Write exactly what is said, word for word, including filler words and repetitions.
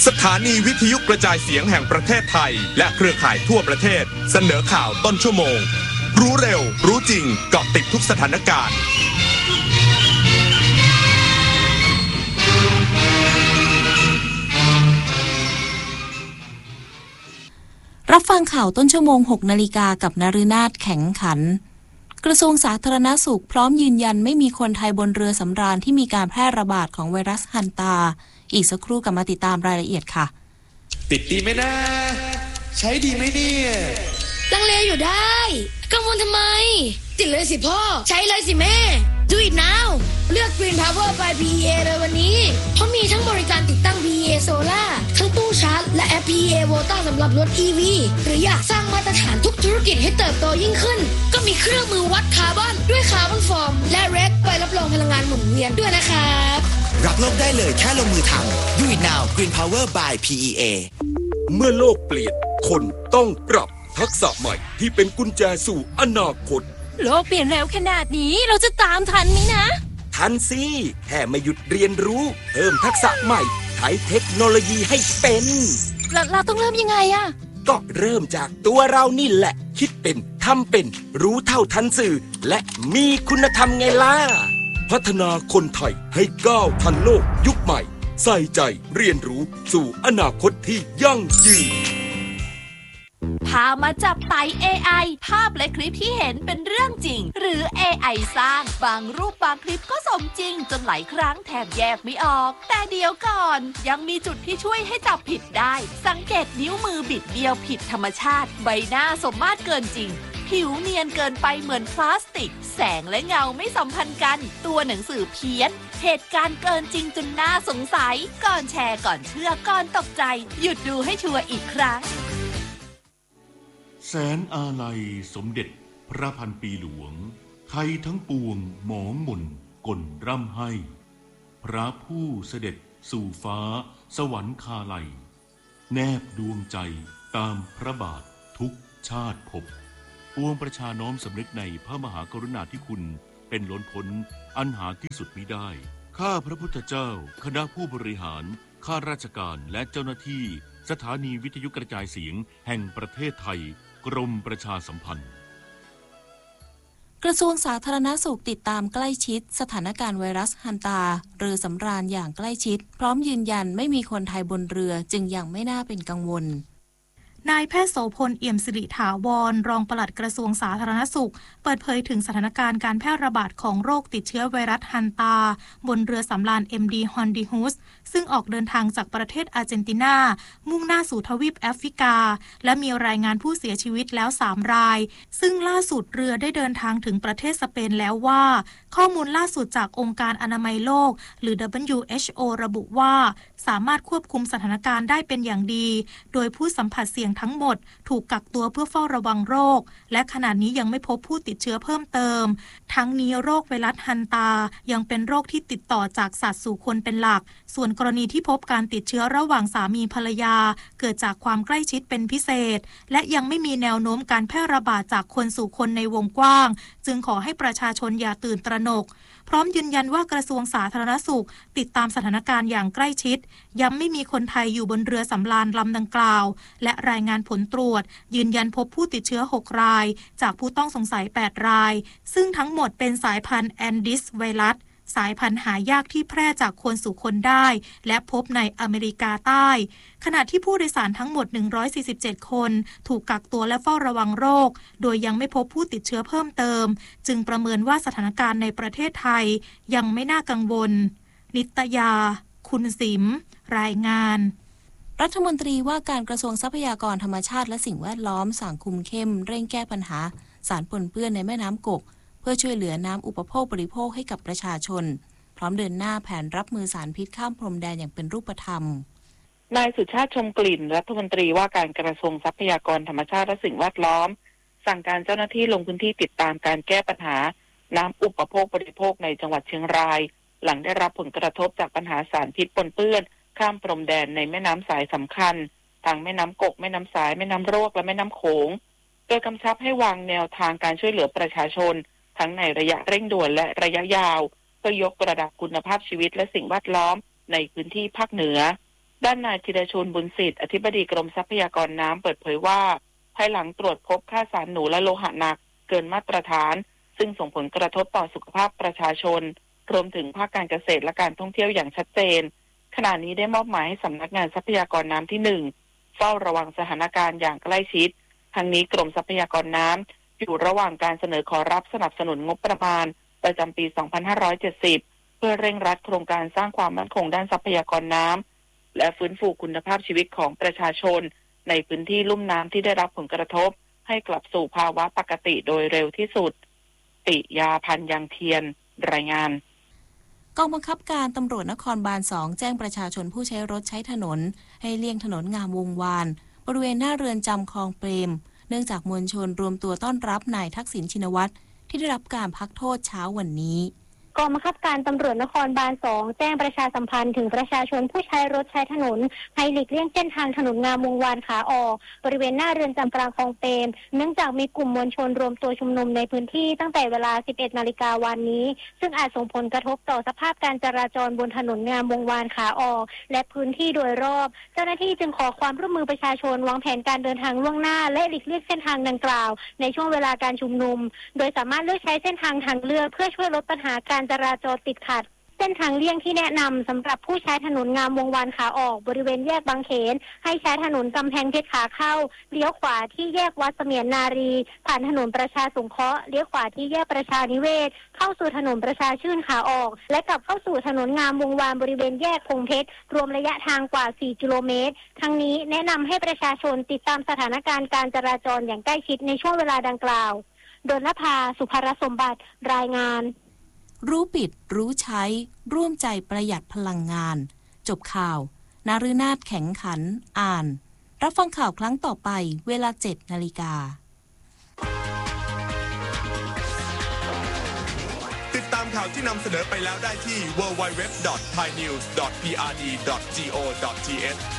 สถานีวิทยุกระจายเสียงแห่งประเทศไทยและเครือข่ายทั่วประเทศเสนอข่าวต้นชั่วโมงรู้เร็วรู้จริงเกาะติดทุกสถานการณ์รับฟังข่าวต้นชั่วโมง หกนาฬิกากับนฤนาถแข็งขันกระทรวงสาธารณสุขพร้อมยืนยันไม่มีคนไทยบนเรือสำราญที่มีการแพร่ระบาดของไวรัสฮันตาอีกสักครู่กลับมาติดตามรายละเอียดค่ะติดดีไหมนะใช้ดีไหมเนี่ยลังเลอยู่ได้กังวลทำไมติดเลยสิพ่อใช้เลยสิแม่ Do it now เลือก Green Power by พี อี เอ เลยวันนี้เพราะมีทั้งบริการติดตั้ง พี อี เอ Solar ทั้งตู้ชาร์จและแอป พี อี เอ Volta สำหรับรถ อี วี หรืออยากสร้างมาตรฐานทุกธุรกิจให้เติบโตยิ่งขึ้นก็มีเครื่องมือวัดคาร์บอนด้วยคาร์บอนฟอร์มและเรคใบรับรองพลังงานหมุนเวียนด้วยนะครับรักโลกได้เลยแค่ลงมือทำ Do it now Green Power by พี อี เอเมื่อโลกเปลี่ยนคนต้องปรับทักษะใหม่ที่เป็นกุญแจสู่อนาคตโลกเปลี่ยนเร็วขนาดนี้เราจะตามทันไหมนะทันสิแค่ไม่หยุดเรียนรู้เพิ่มทักษะใหม่ใช้เทคโนโลยีให้เป็นเราเราต้องเริ่มยังไงอะก็เริ่มจากตัวเรานี่แหละคิดเป็นทำเป็นรู้เท่าทันสื่อและมีคุณธรรมไงล่ะพัฒนาคนไทยให้ก้าวทันโลกยุคใหม่ใส่ใจเรียนรู้สู่อนาคตที่ยั่งยืนพามาจับไต่ เอ ไอ ภาพและคลิปที่เห็นเป็นเรื่องจริงหรือ เอ ไอ สร้างบางรูปบางคลิปก็สมจริงจนหลายครั้งแทบแยกไม่ออกแต่เดี๋ยวก่อนยังมีจุดที่ช่วยให้จับผิดได้สังเกตนิ้วมือบิดเบี้ยวผิดธรรมชาติใบหน้าสมมาตรเกินจริงผิวเนียนเกินไปเหมือนพลาสติกแสงและเงาไม่สัมพันธ์กันตัวหนังสือเพี้ยนเหตุการณ์เกินจริงจนน่าสงสัยก่อนแชร์ก่อนเชื่อก่อนตกใจหยุดดูให้ชัวร์อีกครั้งแสนอาลัยสมเด็จพระพันปีหลวงไทยทั้งปวงหมองหม่นกลร่ำให้พระผู้เสด็จสู่ฟ้าสวรรคาลัยแนบดวงใจตามพระบาททุกชาติภพปวงประชาน้อมสำนึกในพระมหากรุณาธิคุณเป็นล้นพ้นอันหาที่สุดมิได้ข้าพระพุทธเจ้าคณะผู้บริหารข้าราชการและเจ้าหน้าที่สถานีวิทยุกระจายเสียงแห่งประเทศไทยกรมประชาสัมพันธ์กระทรวงสาธารณสุขติดตามใกล้ชิดสถานการณ์ไวรัสฮันตาเรือสำราญอย่างใกล้ชิดพร้อมยืนยันไม่มีคนไทยบนเรือจึงยังไม่น่าเป็นกังวลนายแพทย์โสพลเอี่ยมสิริถาวรรองปลัดกระทรวงสาธารณสุขเปิดเผยถึงสถานการณ์การแพร่ระบาดของโรคติดเชื้อไวรัสฮันตาบนเรือสำราญ เอ็ม ดี Hondius ซึ่งออกเดินทางจากประเทศอาร์เจนตินามุ่งหน้าสู่ทวีปแอฟริกาและมีรายงานผู้เสียชีวิตแล้วสามรายซึ่งล่าสุดเรือได้เดินทางถึงประเทศสเปนแล้วว่าข้อมูลล่าสุดจากองค์การอนามัยโลกหรือ ดับเบิลยู เอช โอ ระบุว่าสามารถควบคุมสถานการณ์ได้เป็นอย่างดีโดยผู้สัมผัสเสี่ยงทั้งหมดถูกกักตัวเพื่อเฝ้าระวังโรคและขณะนี้ยังไม่พบผู้ติดเชื้อเพิ่มเติมทั้งนี้โรคไวรัสฮันตายังเป็นโรคที่ติดต่อจากสัตว์สู่คนเป็นหลักส่วนกรณีที่พบการติดเชื้อระหว่างสามีภรรยาเกิดจากความใกล้ชิดเป็นพิเศษและยังไม่มีแนวโน้มการแพร่ระบาดจากคนสู่คนในวงกว้างจึงขอให้ประชาชนอย่าตื่นตระหนกพร้อมยืนยันว่ากระทรวงสาธารณสุขติดตามสถานการณ์อย่างใกล้ชิดย้ำไม่มีคนไทยอยู่บนเรือสำราญลำดังกล่าวและรายงานผลตรวจยืนยันพบผู้ติดเชื้อหกรายจากผู้ต้องสงสัยแปดรายซึ่งทั้งหมดเป็นสายพันธุ์แอนดิสไวรัสสายพันธุ์หายากที่แพร่จากคนสู่คนได้และพบในอเมริกาใต้ขณะที่ผู้โดยสารทั้งหมดหนึ่งร้อยสี่สิบเจ็ดคนถูกกักตัวและเฝ้าระวังโรคโดยยังไม่พบผู้ติดเชื้อเพิ่มเติมจึงประเมินว่าสถานการณ์ในประเทศไทยยังไม่น่ากังวลนิตยาคุณสิมรายงานรัฐมนตรีว่าการกระทรวงทรัพยากรธรรมชาติและสิ่งแวดล้อมสั่งคุมเข้มเร่งแก้ปัญหาสารปนเปื้อนในแม่น้ำกกเพื่อช่วยเหลือน้ำอุปโภคบริโภคให้กับประชาชนพร้อมเดินหน้าแผนรับมือสารพิษข้ามพรมแดนอย่างเป็นรูปธรรมนายสุชาติชมกลิ่นรัฐมนตรีว่าการกระทรวงทรัพยากรธรรมชาติและสิ่งแวดล้อมสั่งการเจ้าหน้าที่ลงพื้นที่ติดตามการแก้ปัญหาน้ำอุปโภคบริโภคในจังหวัดเชียงรายหลังได้รับผลกระทบจากปัญหาสารพิษปนเปื้อนข้ามพรมแดนในแม่น้ำสายสำคัญทางแม่น้ำกกแม่น้ำสายแม่น้ำรวกและแม่น้ำโขงโดยกำชับให้วางแนวทางการช่วยเหลือประชาชนทั้งในระยะเร่งด่วนและระยะยาวเพื่อยกระดับคุณภาพชีวิตและสิ่งแวดล้อมในพื้นที่ภาคเหนือด้านนายธีรชนบุญสิทธิ์อธิบดีกรมทรัพยากรน้ำเปิดเผยว่าภายหลังตรวจพบค่าสารหนูและโลหะหนักเกินมาตรฐานซึ่งส่งผลกระทบต่อสุขภาพประชาชนรวมถึงภาคการเกษตรและการท่องเที่ยวอย่างชัดเจนขณะนี้ได้มอบหมายให้สำนักงานทรัพยากรน้ำที่หนึ่งเฝ้าระวังสถานการณ์อย่างใกล้ชิดทั้งนี้กรมทรัพยากรน้ำอยู่ระหว่างการเสนอขอรับสนับสนุนงบประมาณประจำปี สองพันห้าร้อยเจ็ดสิบ เพื่อเร่งรัดโครงการสร้างความมั่นคงด้านทรัพยากรน้ำและฟื้นฟูคุณภาพชีวิตของประชาชนในพื้นที่ลุ่มน้ำที่ได้รับผลกระทบให้กลับสู่ภาวะปกติโดยเร็วที่สุดปิยาพันธ์ยังเทียนรายงานกองบังคับการตำรวจนครบาลสองแจ้งประชาชนผู้ใช้รถใช้ถนนให้เลี่ยงถนนงามวงวานบริเวณหน้าเรือนจำคลองเปรมเนื่องจากมวลชนรวมตัวต้อนรับนายทักษิณชินวัตรที่ได้รับการพักโทษเช้าวันนี้กองบังคับการตำรวจนครบาลสองแจ้งประชาสัมพันธ์ถึงประชาชนผู้ใช้รถใช้ถนนให้หลีกเลี่ยงเส้นทางถนนงามวงวานขาออกบริเวณหน้าเรือนจำกลางคลองเปรมเนื่องจากมีกลุ่มมวลชนรวมตัวชุมนุมในพื้นที่ตั้งแต่เวลา สิบเอ็ดนาฬิกาวันนี้ซึ่งอาจส่งผลกระทบต่อสภาพการจราจรบนถนนงามวงวานขาออกและพื้นที่โดยรอบเจ้าหน้าที่จึงขอความร่วมมือประชาชนวางแผนการเดินทางล่วงหน้าและหลีกเลี่ยงเส้นทางดังกล่าวในช่วงเวลาการชุมนุมโดยสามารถเลือกใช้เส้นทางทางเลือกเพื่อช่วยลดปัญหาการจราจรติดขัดเส้นทางเลี่ยงที่แนะนำสำหรับผู้ใช้ถนนงามวงวานขาออกบริเวณแยกบางเขนให้ใช้ถนนกำแพงเพชรขาเข้าเลี้ยวขวาที่แยกวัดเสมียนนารีผ่านถนนประชาสงเคราะห์เลี้ยวขวาที่แยกประชานิเวศเข้าสู่ถนนประชาชื่นขาออกและกลับเข้าสู่ถนนงามวงวานบริเวณแยกพงเพชรรวมระยะทางกว่าสี่กิโลเมตรทั้งนี้แนะนำให้ประชาชนติดตามสถานการณ์การจราจรอย่างใกล้ชิดในช่วงเวลาดังกล่าวดลภาสุภรสมบัติรายงานรู้ปิดรู้ใช้ร่วมใจประหยัดพลังงานจบข่าวนาฤนาถแข็งขันอ่านรับฟังข่าวครั้งต่อไปเวลา เจ็ดนาฬิกาติดตามข่าวที่นำเสนอไปแล้วได้ที่ ดับเบิลยู ดับเบิลยู ดับเบิลยู ดอท ไทยนิวส์ ดอท พี อาร์ ดี ดอท จี โอ ดอท ที เอช